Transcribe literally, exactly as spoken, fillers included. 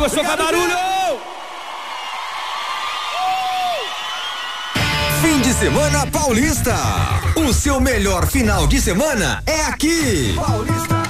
gostou, faz barulho! Fim de semana paulista. O seu melhor final de semana é aqui. Paulista.